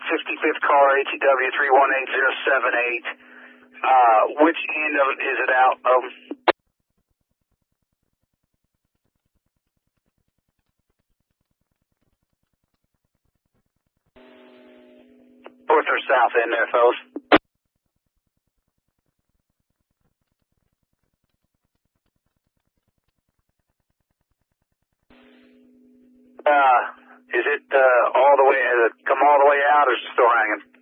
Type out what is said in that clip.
55th car, ATW 318-078. Which end of it is it out of? North or south end there, fellas? Is it all the way, has it come all the way out or is it still hanging?